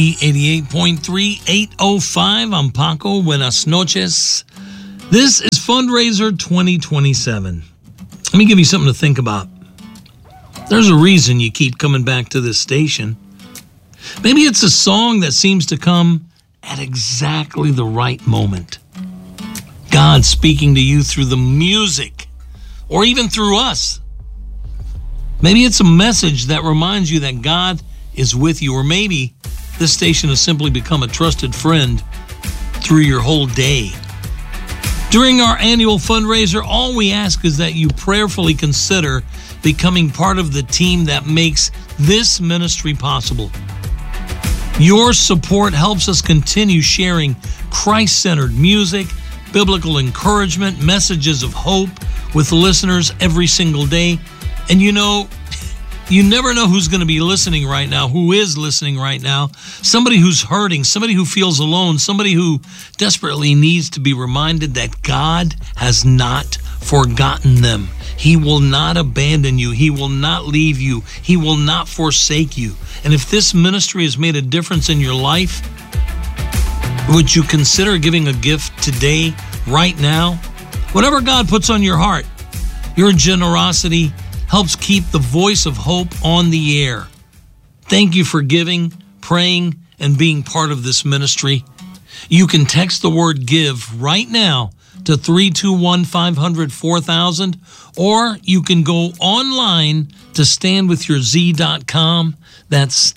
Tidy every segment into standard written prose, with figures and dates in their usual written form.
88.3, 805. I'm Paco. Buenas noches. This is Fundraiser 2027. Let me give you something to think about. There's a reason you keep coming back to this station. Maybe it's a song that seems to come at exactly the right moment. God speaking to you through the music, or even through us. Maybe it's a message that reminds you that God is with you, or maybe this station has simply become a trusted friend through your whole day. During our annual fundraiser, all we ask is that you prayerfully consider becoming part of the team that makes this ministry possible. Your support helps us continue sharing Christ-centered music, biblical encouragement, messages of hope with listeners every single day. And you never know who's going to be listening right now, who is listening right now. Somebody who's hurting, somebody who feels alone, somebody who desperately needs to be reminded that God has not forgotten them. He will not abandon you. He will not leave you. He will not forsake you. And if this ministry has made a difference in your life, would you consider giving a gift today, right now? Whatever God puts on your heart, your generosity helps keep the voice of hope on the air. Thank you for giving, praying, and being part of this ministry. You can text the word GIVE right now to 321-500-4000, or you can go online to standwithyourz.com. That's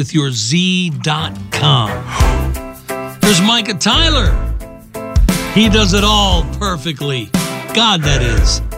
standwithyourz.com. Here's Micah Tyler. He does it all perfectly. God, that is.